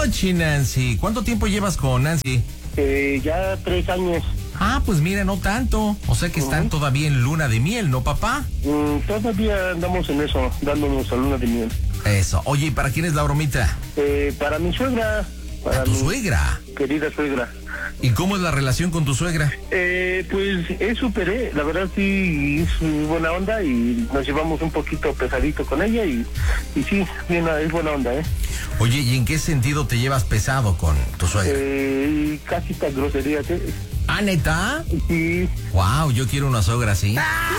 noches, Nancy. ¿Cuánto tiempo llevas con Nancy? Ya 3 años. Ah, pues mira, no tanto. O sea que están todavía en luna de miel, ¿no, papá? Todavía andamos en eso, dándonos a luna de miel. Eso. Oye, ¿y para quién es la bromita? Para mi suegra. ¿Para tu suegra? Querida suegra. ¿Y cómo es la relación con tu suegra? Pues es súper, la verdad sí, es buena onda y nos llevamos un poquito pesadito con ella y sí, bien, es buena onda, Oye, ¿y en qué sentido te llevas pesado con tu suegra? Casi tan grosería, ¿Ah, neta? Sí. Wow, yo quiero una suegra así.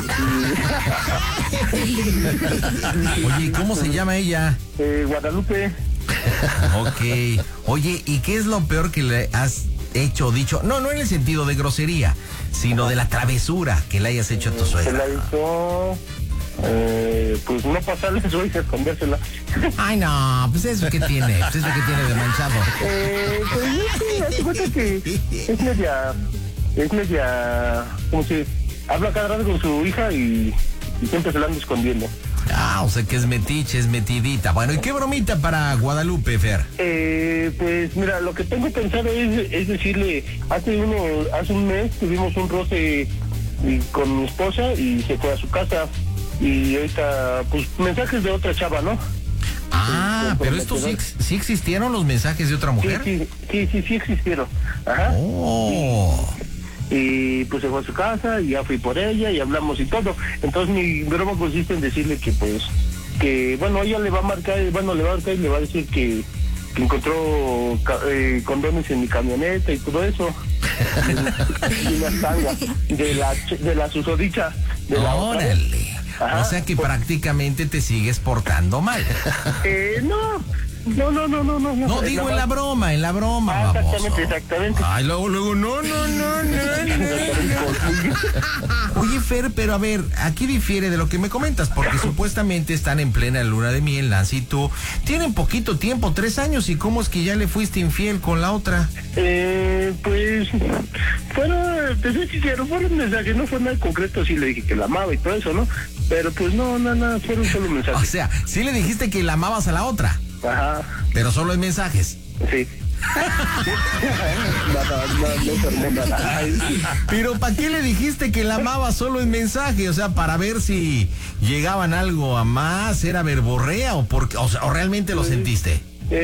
Oye, ¿y cómo se llama ella? Guadalupe. Ok. Oye, ¿y qué es lo peor que le has hecho o dicho? No en el sentido de grosería, sino de la travesura que le hayas hecho a tu suegra. Se la hizo... pues no pasarle su hija, escondérsela. Ay, no, pues eso que tiene, pues eso que tiene de manchado. Pues sí, hace cuenta que es media, como si habla cada rato con su hija y siempre se la anda escondiendo. Ah, o sea que es metiche, es metidita. Bueno, ¿y qué bromita para Guadalupe, Fer? Pues mira, lo que tengo pensado es decirle, hace un mes tuvimos un roce con mi esposa y se fue a su casa. Y ahorita, pues, mensajes de otra chava, ¿no? Ah, pero estos sí existieron los mensajes de otra mujer. Sí existieron. Ajá. Oh. Y pues se fue a su casa y ya fui por ella y hablamos y todo. Entonces mi broma consiste en decirle que pues, bueno, ella le va a marcar y le va a decir que encontró condones en mi camioneta y todo eso. Y una tanga de la susodicha de la otra. Órale. Ajá. O sea que prácticamente te sigues portando mal. No. No digo en la broma, Exactamente. Ay, luego, no. Oye, Fer, pero a ver, aquí difiere de lo que me comentas, porque supuestamente están en plena luna de miel, Nancy y tú. Tienen poquito tiempo, 3 años, ¿y cómo es que ya le fuiste infiel con la otra? Pues, te soy sincero, fueron mensajes, no fue nada concreto, sí le dije que la amaba y todo eso, ¿no? Pero pues no, fueron solo mensajes. O sea, sí le dijiste que la amabas a la otra. Ajá. Pero solo en mensajes. Sí. Nada. Pero ¿para qué le dijiste que la amaba solo en mensaje? O sea, para ver si llegaban algo a más, era verborrea o porque, o realmente lo sentiste.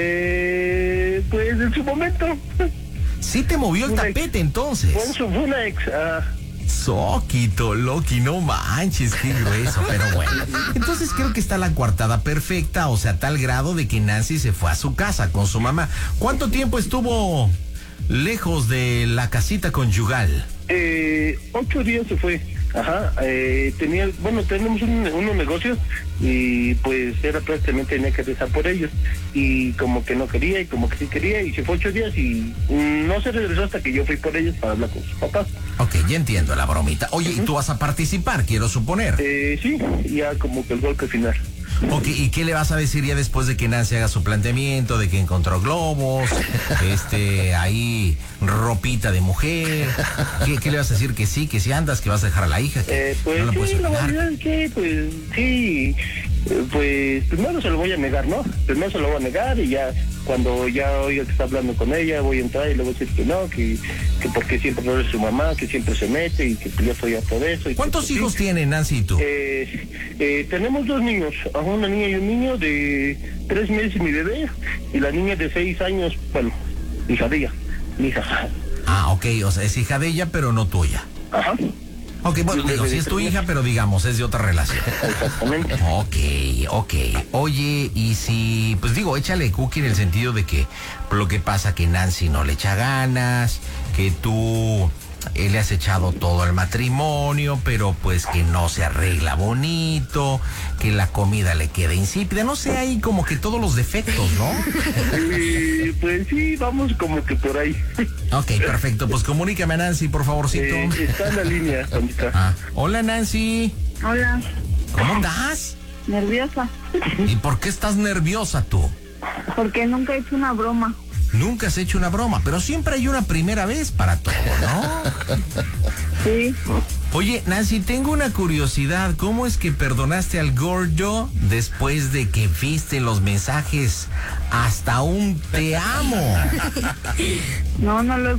Pues en su momento. Sí te movió el tapete entonces. Fue una ex. Soquito, Loki, no manches, qué grueso, pero bueno. Entonces creo que está la coartada perfecta, o sea, tal grado de que Nancy se fue a su casa con su mamá. ¿Cuánto tiempo estuvo lejos de la casita conyugal? 8 días se fue. Ajá. Tenemos unos negocios y pues era prácticamente tenía que rezar por ellos. Y como que no quería y como que sí quería y se fue 8 días y no se regresó hasta que yo fui por ellos para hablar con sus papás. Ok, ya entiendo la bromita. Oye, ¿y tú vas a participar, quiero suponer? Sí, ya como que el golpe final. Ok, ¿y qué le vas a decir ya después de que Nancy haga su planteamiento, de que encontró globos, ahí ropita de mujer? ¿Qué le vas a decir? Que sí andas, que vas a dejar a la hija, que pues no la sí, la verdad es que, pues sí, pues primero se lo voy a negar, ¿no? Primero se lo voy a negar y ya cuando ya oiga que está hablando con ella, voy a entrar y le voy a decir que no, que porque siempre no es su mamá, que siempre se mete y que yo estoy harto de eso. Y ¿cuántos hijos tienen Nancy y tú? Tenemos 2 niños, una niña y un niño de 3 meses, mi bebé, y la niña de 6 años, bueno, hija de ella, mi hija. Ah, ok, o sea, es hija de ella, pero no tuya. Ajá. Ok, bueno, digo, sí es tu hija, pero digamos, es de otra relación. Exactamente. Ok. Oye, y si, pues digo, échale cookie en el sentido de que lo que pasa que Nancy no le echa ganas, que tú le has echado todo al matrimonio, pero pues que no se arregla bonito, que la comida le queda insípida, no sé, hay como que todos los defectos, ¿no? Pues sí, vamos como que por ahí. Ok, perfecto, pues comunícame a Nancy, por favorcito. Está en la línea, Juanita. Hola, Nancy. Hola. ¿Cómo estás? Nerviosa. ¿Y por qué estás nerviosa tú? Porque nunca he hecho una broma. Nunca has hecho una broma, pero siempre hay una primera vez para todo, ¿no? Sí. Oye, Nancy, tengo una curiosidad. ¿Cómo es que perdonaste al gordo después de que viste los mensajes hasta un te amo? No lo he